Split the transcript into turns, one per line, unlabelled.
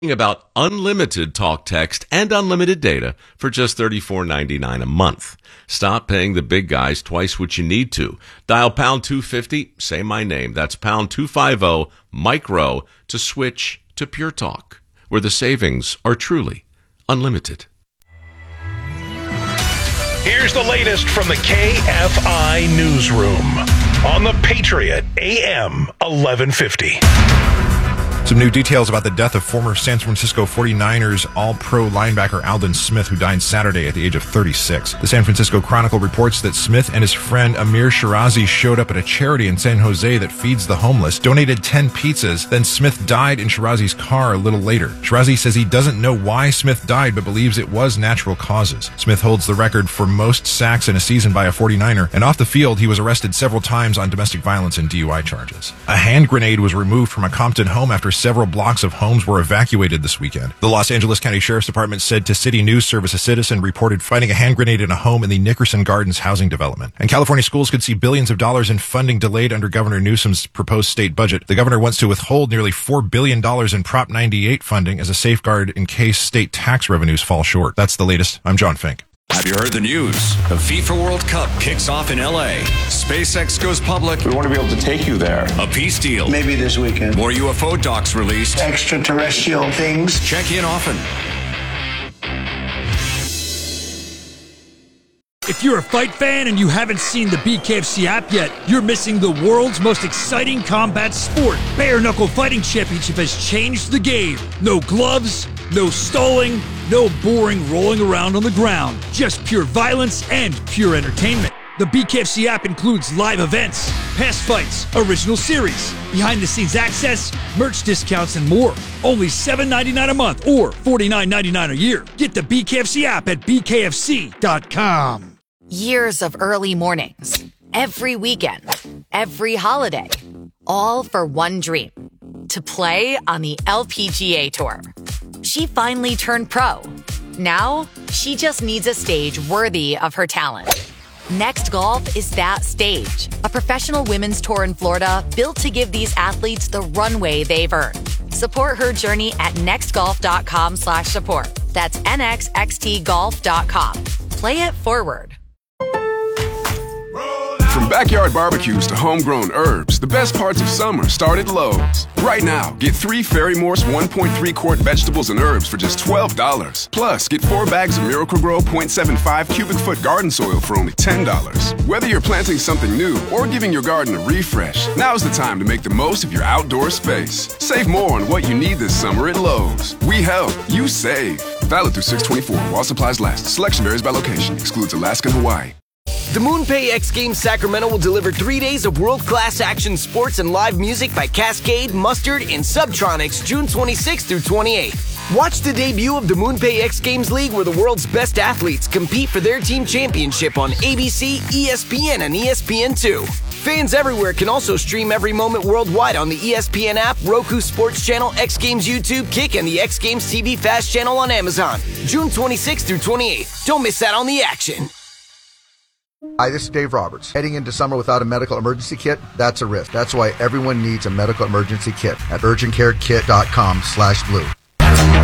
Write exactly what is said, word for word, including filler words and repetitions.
About unlimited talk, text, and unlimited data for just thirty-four ninety-nine a month. Stop paying the big guys twice what you need to. Dial pound two fifty, say my name. That's pound two fifty, micro, to switch to Pure Talk, where the savings are truly unlimited.
Here's the latest from the K F I Newsroom on the Patriot A M eleven fifty.
Some new details about the death of former San Francisco forty-niners All-Pro linebacker Aldon Smith, who died Saturday at the age of thirty-six. The San Francisco Chronicle reports that Smith and his friend Amir Shirazi showed up at a charity in San Jose that feeds the homeless, donated ten pizzas, then Smith died in Shirazi's car a little later. Shirazi says he doesn't know why Smith died, but believes it was natural causes. Smith holds the record for most sacks in a season by a forty-niner, and off the field he was arrested several times on domestic violence and D U I charges. A hand grenade was removed from a Compton home after several blocks of homes were evacuated this weekend. The Los Angeles County Sheriff's Department said to City News Service a citizen reported finding a hand grenade in a home in the Nickerson Gardens housing development. And California schools could see billions of dollars in funding delayed under Governor Newsom's proposed state budget. The governor wants to withhold nearly four billion dollars in Prop ninety-eight funding as a safeguard in case state tax revenues fall short. That's the latest. I'm John Fink.
Have you heard the news? The FIFA World Cup kicks off in L A. SpaceX goes public.
We want to be able to take you there.
A peace deal.
Maybe this weekend.
More U F O docs released.
Extraterrestrial things.
Check in often.
If you're a fight fan and you haven't seen the B K F C app yet, you're missing the world's most exciting combat sport. Bare Knuckle Fighting Championship has changed the game. No gloves, no stalling, no boring rolling around on the ground. Just pure violence and pure entertainment. The B K F C app includes live events, past fights, original series, behind-the-scenes access, merch discounts, and more. Only seven dollars and ninety-nine cents a month or forty-nine ninety-nine a year. Get the B K F C app at B K F C dot com.
Years of early mornings, every weekend, every holiday, all for one dream, to play on the L P G A Tour. She finally turned pro. Now, she just needs a stage worthy of her talent. Next Golf is that stage, a professional women's tour in Florida built to give these athletes the runway they've earned. Support her journey at nextgolf.com slash support. That's nxxt golf dot com. Play it forward.
From backyard barbecues to homegrown herbs, the best parts of summer start at Lowe's. Right now, get three Fairy Morse one point three quart vegetables and herbs for just twelve dollars. Plus, get four bags of Miracle-Gro zero point seven five cubic foot garden soil for only ten dollars. Whether you're planting something new or giving your garden a refresh, now's the time to make the most of your outdoor space. Save more on what you need this summer at Lowe's. We help, you save. Valid through six twenty-four while supplies last. Selection varies by location. Excludes Alaska and Hawaii.
The MoonPay X Games Sacramento will deliver three days of world-class action sports and live music by Cascade, Mustard, and Subtronics June twenty-sixth through twenty-eighth. Watch the debut of the MoonPay X Games League, where the world's best athletes compete for their team championship on A B C, E S P N, and E S P N two. Fans everywhere can also stream every moment worldwide on the E S P N app, Roku Sports Channel, X Games YouTube, Kick, and the X Games T V Fast channel on Amazon. June twenty-sixth through twenty-eighth. Don't miss out on the action.
Hi, this is Dave Roberts. Heading into summer without a medical emergency kit, that's a risk. That's why everyone needs a medical emergency kit at urgent care kit dot com slash blue.